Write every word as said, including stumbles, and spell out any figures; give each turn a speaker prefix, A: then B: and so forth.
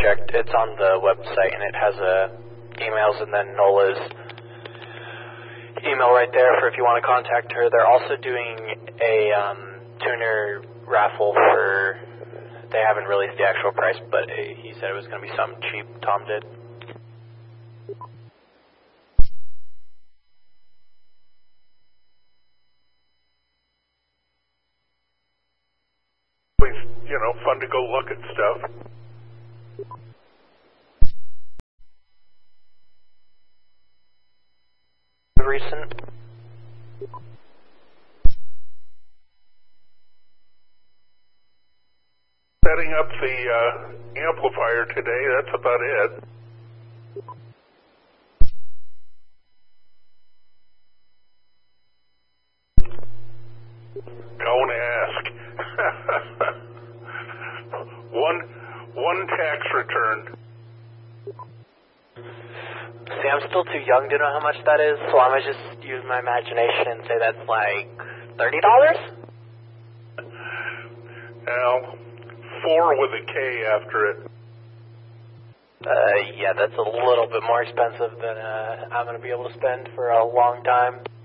A: project. It's on the website, and it has uh, emails and then Nola's email right there for if you want to contact her. They're also doing a um, tuner raffle for, they haven't released the actual price, but he said it was going to be something cheap, Tom did.
B: You know, fun to go look at stuff.
A: Recent.
B: Setting up the uh, amplifier today, that's about it. Don't ask. One, one tax return.
A: See, I'm still too young to know how much that is, so I'm going to just use my imagination and say that's like thirty dollars?
B: Well, four with a K after it.
A: Uh, yeah, that's a little bit more expensive than uh, I'm going to be able to spend for a long time.